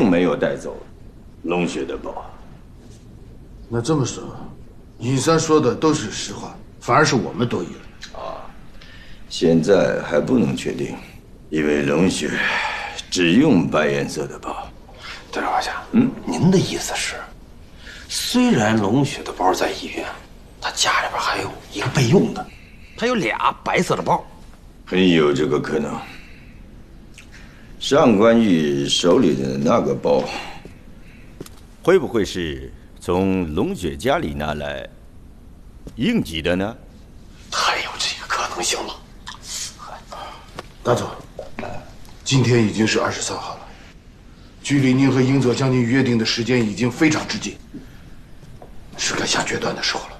并没有带走龙雪的包。 那这么说，尹三说的都是实话，反而是我们多疑了。 现在还不能确定，因为龙雪只用白颜色的包。 队长阁下，您的意思是，虽然龙雪的包在医院，他家里边还有一个备用的，他有俩白色的包， 很有这个可能。上官玉手里的那个包，会不会是从龙雪家里拿来应急的呢？ 太有这个可能性了。 大总，今天已经是23号了，距离您和英泽将军约定的时间已经非常之近，是该下决断的时候了。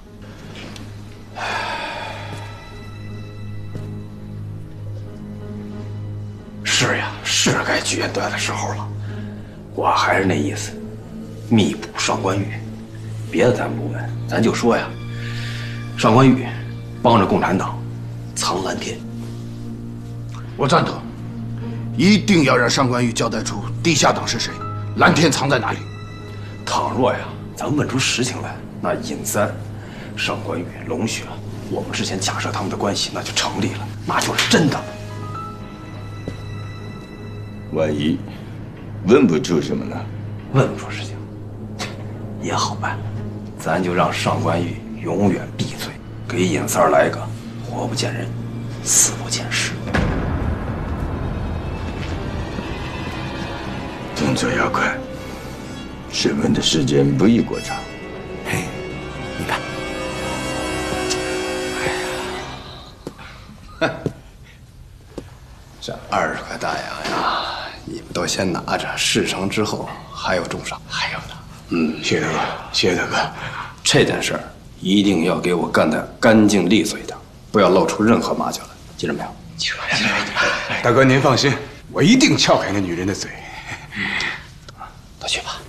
是呀，是该决断的时候了。我还是那意思，密捕上官玉，别的咱不问，咱就说呀，上官玉帮着共产党藏蓝天。 我赞同，一定要让上官玉交代出地下党是谁，蓝天藏在哪里。 倘若呀，咱问出实情来，那尹三、上官玉、龙雪，我们之前假设他们的关系那就成立了，那就是真的。 万一问不出什么呢？ 问不出事情也好办，咱就让上官玉永远闭嘴，给尹三来个活不见人，死不见尸。 动作要快，审问的时间不宜过长。 嘿，你看， 这20块大洋呀，你们都先拿着，事成之后还有重赏，还有呢。 谢谢大哥，谢谢大哥，这件事儿一定要给我干得干净利索一点，不要露出任何马脚来，记着没有？记住了。 大哥您放心，我一定撬开那女人的嘴。 都去吧。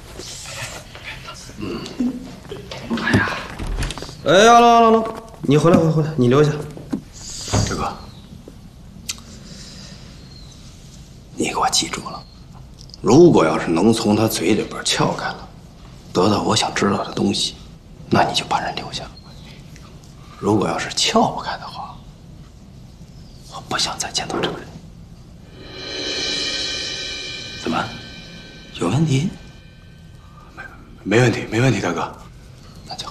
哎呀，老，你回来，你留下。大哥，你给我记住了，如果要是能从他嘴里边撬开了，得到我想知道的东西，那你就把人留下；如果要是撬不开的话，我不想再见到这个人。怎么？有问题？ 没问题，大哥。